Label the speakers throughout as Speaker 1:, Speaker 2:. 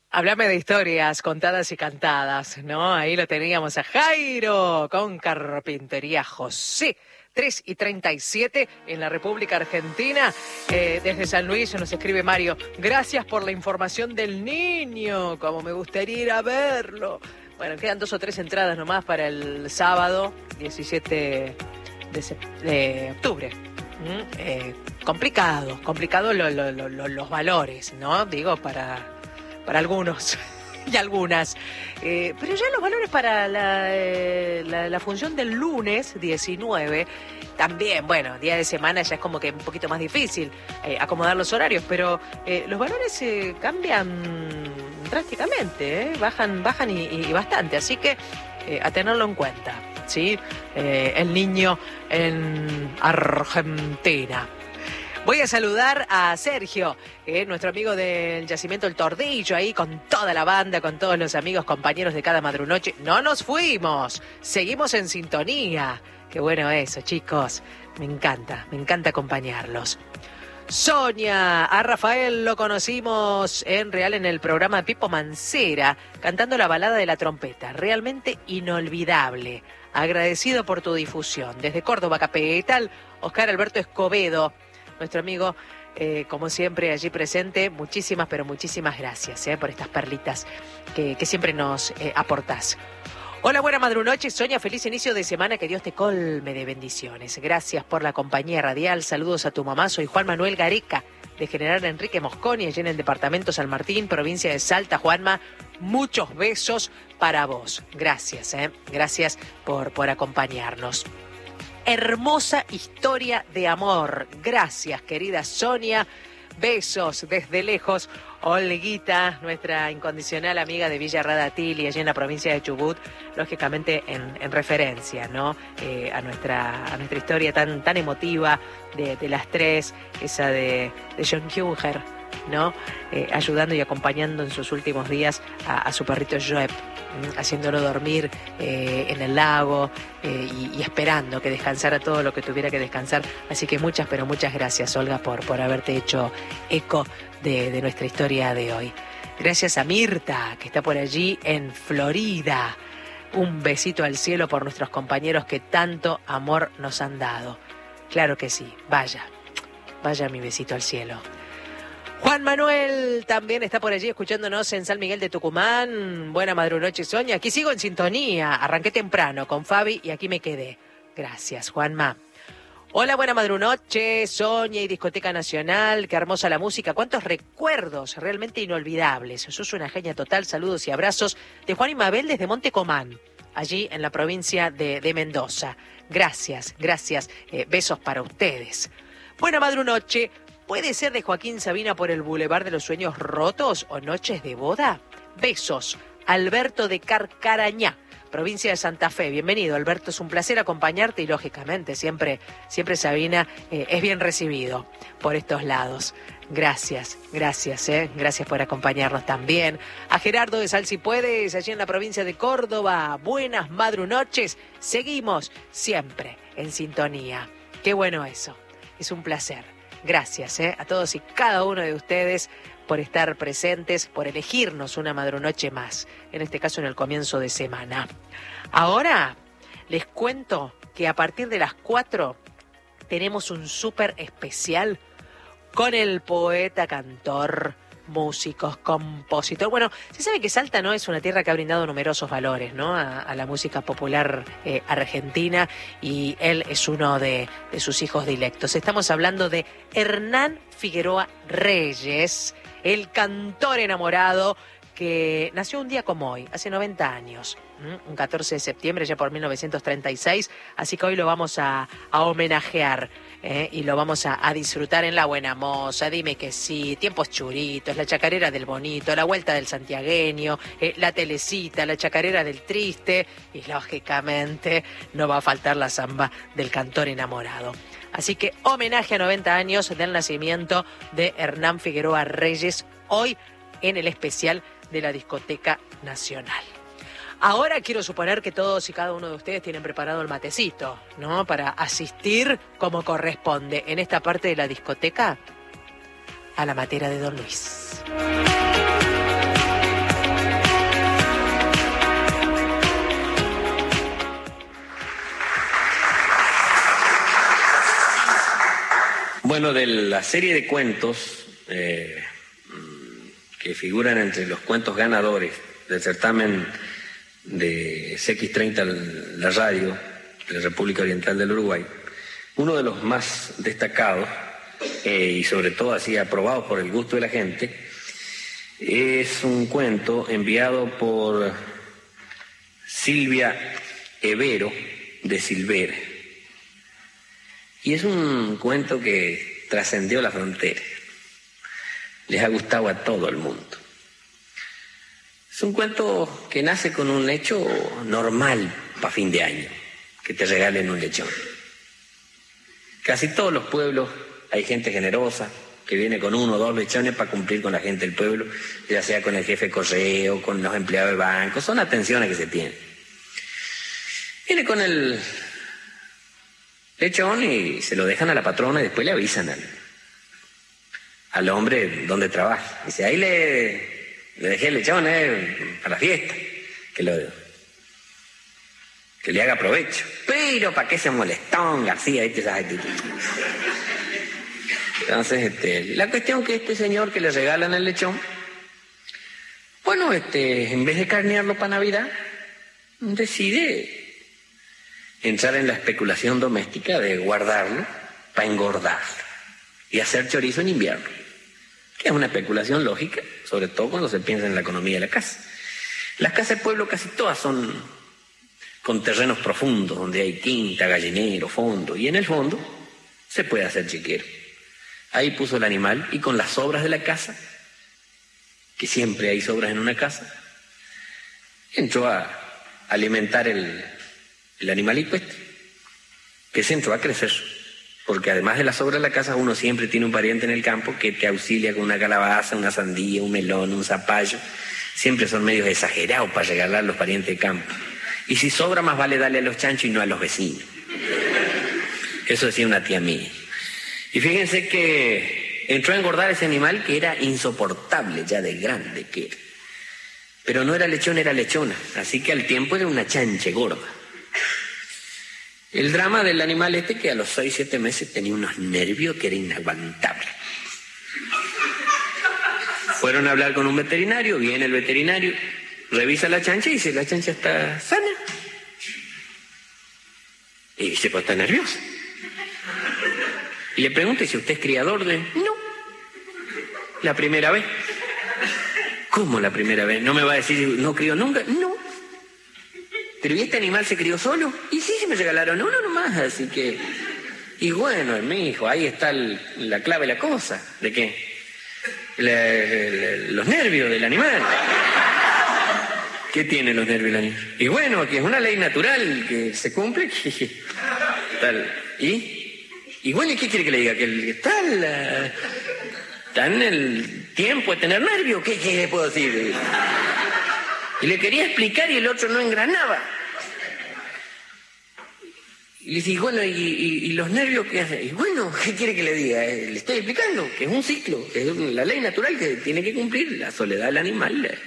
Speaker 1: Háblame de historias contadas y cantadas, ¿no? Ahí lo teníamos a Jairo con Carpintería José. 3:37 en la República Argentina. Desde San Luis nos escribe Mario. Gracias por la información del niño. Como me gustaría ir a verlo. Bueno, quedan 2 o 3 entradas nomás para el sábado 17 de octubre. Complicado los valores, ¿no? Digo, para algunos y algunas. Pero ya los valores para la función del lunes 19, también, bueno, día de semana ya es como que un poquito más difícil acomodar los horarios, pero los valores cambian drásticamente, bajan y bastante, así que a tenerlo en cuenta, ¿sí? El niño en Argentina. Voy a saludar a Sergio, nuestro amigo del Yacimiento El Tordillo, ahí con toda la banda, con todos los amigos, compañeros de cada madrunoche. No nos fuimos, seguimos en sintonía. Qué bueno eso, chicos. Me encanta acompañarlos. Sonia, a Rafael lo conocimos en real en el programa de Pipo Mancera, cantando la balada de la trompeta. Realmente inolvidable. Agradecido por tu difusión. Desde Córdoba, capital, Oscar Alberto Escobedo. Nuestro amigo, como siempre, allí presente. Muchísimas, pero muchísimas gracias por estas perlitas que siempre nos aportás. Hola, buena madrunoche, Sonia, feliz inicio de semana, que Dios te colme de bendiciones. Gracias por la compañía radial, saludos a tu mamá, soy Juan Manuel Gareca, de General Enrique Mosconi, allí en el departamento San Martín, provincia de Salta. Juanma, muchos besos para vos. Gracias, gracias por acompañarnos. Hermosa historia de amor. Gracias, querida Sonia. Besos desde lejos. Olguita, nuestra incondicional amiga de Villa Radatil y allí en la provincia de Chubut, lógicamente en referencia, ¿no? A nuestra historia tan emotiva de las tres, esa de John Huger, ¿no? Ayudando y acompañando en sus últimos días a su perrito Joep, haciéndolo dormir en el lago y esperando que descansara todo lo que tuviera que descansar. Así que muchas, pero muchas gracias, Olga, por haberte hecho eco de nuestra historia de hoy. Gracias a Mirta, que está por allí en Florida. Un besito al cielo por nuestros compañeros que tanto amor nos han dado. Claro que sí, vaya mi besito al cielo. Juan Manuel también está por allí escuchándonos en San Miguel de Tucumán. Buena madrunoche, Sonia. Aquí sigo en sintonía. Arranqué temprano con Fabi y aquí me quedé. Gracias, Juanma. Hola, buena madrunoche, Sonia y Discoteca Nacional. Qué hermosa la música. Cuántos recuerdos realmente inolvidables. Sos una genia total. Saludos y abrazos de Juan y Mabel desde Monte Comán, allí en la provincia de Mendoza. Gracias. Besos para ustedes. Buena madrunoche. ¿Puede ser de Joaquín Sabina por el Boulevard de los Sueños Rotos o Noches de Boda? Besos. Alberto de Carcarañá, provincia de Santa Fe. Bienvenido, Alberto. Es un placer acompañarte y, lógicamente, siempre Sabina es bien recibido por estos lados. Gracias. Gracias por acompañarnos también. A Gerardo de Sal Si Puedes, allí en la provincia de Córdoba. Buenas madrunoches. Seguimos siempre en sintonía. Qué bueno eso. Es un placer. Gracias a todos y cada uno de ustedes por estar presentes, por elegirnos una madrunoche más, en este caso en el comienzo de semana. Ahora les cuento que a partir de las 4 tenemos un súper especial con el poeta, cantor, músico, compositor. Bueno, se sabe que Salta, ¿no?, es una tierra que ha brindado numerosos valores, ¿no?, a la música popular argentina, y él es uno de sus hijos dilectos. Estamos hablando de Hernán Figueroa Reyes, el cantor enamorado que nació un día como hoy, hace 90 años, un 14 de septiembre ya por 1936, así que hoy lo vamos a homenajear. Y lo vamos a disfrutar en La Buena Moza, Dime que sí, Tiempos Churitos, La Chacarera del Bonito, La Vuelta del Santiagueño, La Telecita, La Chacarera del Triste y, lógicamente, no va a faltar la samba del cantor enamorado. Así que homenaje a 90 años del nacimiento de Hernán Figueroa Reyes, hoy en el especial de la Discoteca Nacional. Ahora quiero suponer que todos y cada uno de ustedes tienen preparado el matecito, ¿no?, para asistir como corresponde en esta parte de la discoteca a la matera de Don Luis.
Speaker 2: Bueno, de la serie de cuentos que figuran entre los cuentos ganadores del certamen de CX30, la radio de la República Oriental del Uruguay, uno de los más destacados y sobre todo así aprobados por el gusto de la gente, es un cuento enviado por Silvia Evero de Silvera. Y es un cuento que trascendió la frontera. Les ha gustado a todo el mundo. Es un cuento que nace con un hecho normal para fin de año, que te regalen un lechón. Casi todos los pueblos hay gente generosa que viene con 1 o 2 lechones para cumplir con la gente del pueblo, ya sea con el jefe de correo, con los empleados de banco, son atenciones que se tienen. Viene con el lechón y se lo dejan a la patrona y después le avisan al hombre donde trabaja. Dice, ahí le dejé el lechón para la fiesta, que le haga provecho. Pero ¿para qué se molestón, García? Entonces, la cuestión que este señor que le regalan el lechón, bueno, en vez de carnearlo para Navidad, decide entrar en la especulación doméstica de guardarlo para engordar y hacer chorizo en invierno, que es una especulación lógica, sobre todo cuando se piensa en la economía de la casa. Las casas de pueblo casi todas son con terrenos profundos, donde hay quinta, gallinero, fondo, y en el fondo se puede hacer chiquero. Ahí puso el animal y con las sobras de la casa, que siempre hay sobras en una casa, entró a alimentar el animalito que se entró a crecer, porque además de las sobras de la casa uno siempre tiene un pariente en el campo que te auxilia con una calabaza, una sandía, un melón, un zapallo. Siempre son medios exagerados para regalar a los parientes de campo, y si sobra más vale darle a los chanchos y no a los vecinos. Eso decía una tía mía. Y fíjense que entró a engordar ese animal que era insoportable ya de grande que era, pero no era lechón, era lechona, así que al tiempo era una chanche gorda. El drama del animal que a los 6, 7 meses tenía unos nervios que era inaguantable. Fueron a hablar con un veterinario, viene el veterinario, revisa la chancha y dice, la chancha está sana. Y dice, pues está nerviosa. Y le pregunta, si usted es criador de... No. La primera vez. ¿Cómo la primera vez? ¿No me va a decir, no crió nunca? No. ¿Pero y este animal se crió solo? Y sí, se me regalaron uno nomás, así que... Y bueno, mi hijo, ahí está la clave de la cosa. ¿De qué? Los nervios del animal. ¿Qué tienen los nervios del animal? Y bueno, que es una ley natural que se cumple. Tal. Y bueno, ¿y qué quiere que le diga? Que está en el tiempo de tener nervios. ¿Qué le puedo decir? Y le quería explicar y el otro no engranaba. Y le dice, bueno, ¿y los nervios qué hacen? Y bueno, ¿qué quiere que le diga? Le estoy explicando que es un ciclo, que es la ley natural que tiene que cumplir la soledad del animal.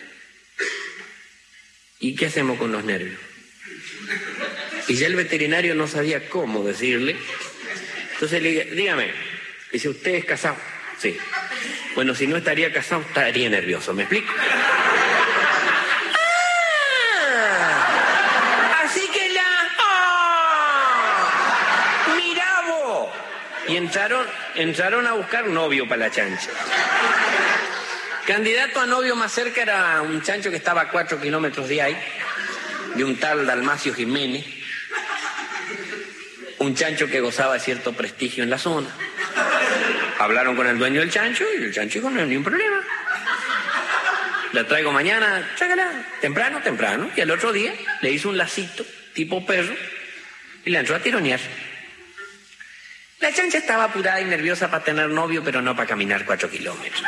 Speaker 2: ¿Y qué hacemos con los nervios? Y ya el veterinario no sabía cómo decirle. Entonces le dice, dígame, dice, ¿usted es casado? Sí. Bueno, si no estaría casado, estaría nervioso, ¿me explico? Y entraron a buscar novio para la chancha. Candidato a novio más cerca era un chancho que estaba a 4 kilómetros de ahí, de un tal Dalmacio Jiménez, un chancho que gozaba de cierto prestigio en la zona. Hablaron con el dueño del chancho y el chancho dijo, no hay ningún problema. La traigo mañana, tráigala, temprano. Y al otro día le hizo un lacito tipo perro y la entró a tironear. La chancha estaba apurada y nerviosa para tener novio, pero no para caminar 4 kilómetros.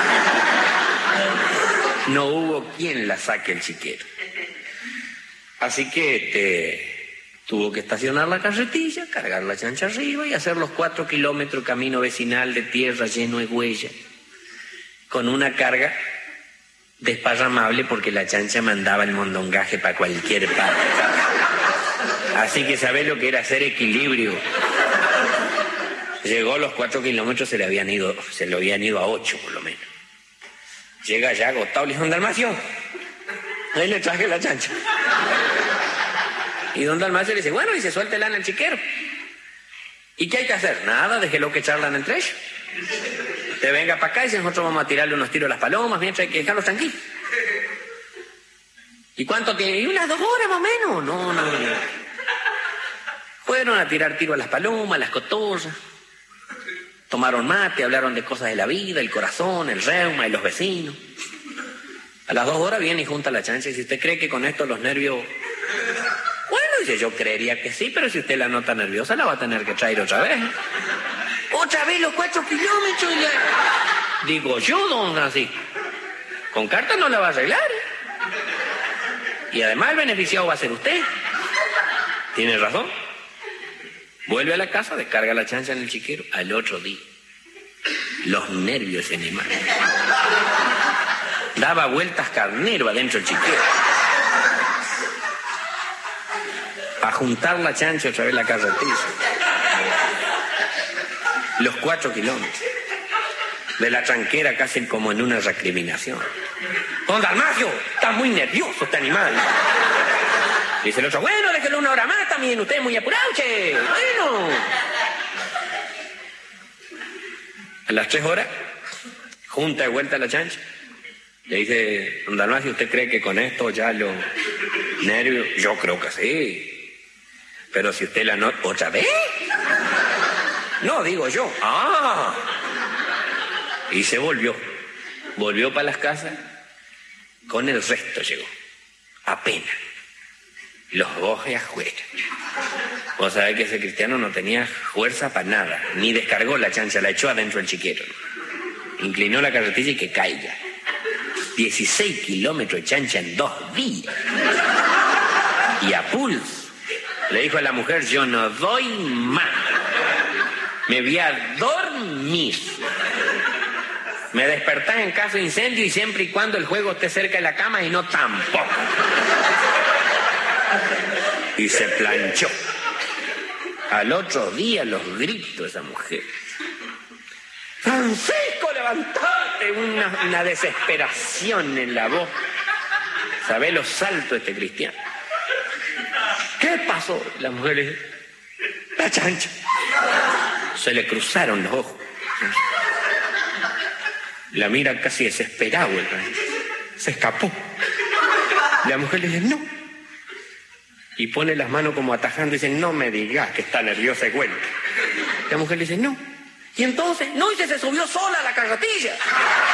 Speaker 2: No hubo quien la saque el chiquero. Así que tuvo que estacionar la carretilla, cargar la chancha arriba y hacer los 4 kilómetros camino vecinal de tierra lleno de huella, con una carga desparramable porque la chancha mandaba el mondongaje para cualquier parte. Así que sabés lo que era hacer equilibrio. Llegó los 4 kilómetros, se le habían ido a 8 por lo menos. Llega ya agotado, le dijo: don Dalmacio, ahí le traje la chancha. Y don Dalmacio le dice: bueno, dice, suéltela en el chiquero. ¿Y qué hay que hacer? Nada, déjelo que charlan entre ellos. Usted venga para acá y nosotros vamos a tirarle unos tiros a las palomas, mientras hay que dejarlos tranquilos. ¿Y cuánto tiene? Y unas 2 horas más o menos. No. Fueron a tirar tiro a las palomas, a las cotorras. Tomaron mate, hablaron de cosas de la vida, el corazón, el reuma y los vecinos. A las 2 horas viene y junta la chancha y dice: ¿usted cree que con esto los nervios...? Bueno, dice, yo creería que sí, pero si usted la nota nerviosa la va a tener que traer otra vez. ¿Otra vez los 4 kilómetros? Digo yo, don Francisco, con carta no la va a arreglar. Y además el beneficiado va a ser usted. Tiene razón. Vuelve a la casa, descarga la chancha en el chiquero. Al otro día, los nervios se animaron. Daba vueltas carnero adentro del chiquero. A juntar la chancha otra vez la carretilla. Los 4 kilómetros. De la tranquera casi como en una recriminación. Don Dalmacio, está muy nervioso este animal. Dice el otro: bueno, déjelo 1 hora más también, usted es muy apurado, che. Bueno. A las 3 horas, junta de vuelta la chancha. Le dice: don Dalmacio, ¿usted cree que con esto ya los nervios? Yo creo que sí. Pero si usted la nota... ¿Otra vez? No, digo yo. ¡Ah! Y se volvió. Volvió para las casas. Con el resto llegó. Apenas. Los 2 afuera. Vos sabés que ese cristiano no tenía fuerza para nada. Ni descargó la chancha, la echó adentro del chiquero. Inclinó la carretilla y que caiga. 16 kilómetros de chancha en 2 días. Y a pulso. Le dijo a la mujer: yo no doy más. Me voy a dormir. Me despertás en caso de incendio y siempre y cuando el juego esté cerca de la cama y no tampoco. Y se planchó. Al otro día los gritos de esa mujer: Francisco, levantate. Una desesperación en la voz. ¿Sabés los saltos de este cristiano? ¿Qué pasó? La mujer le dice: la chancha. Se le cruzaron los ojos. La mira casi desesperado. Se escapó. La mujer le dice: no. Y pone las manos como atajando y dice: no me digas que está nerviosa y vuelta. La mujer le dice: no. Y entonces, no, y se subió sola a la carretilla.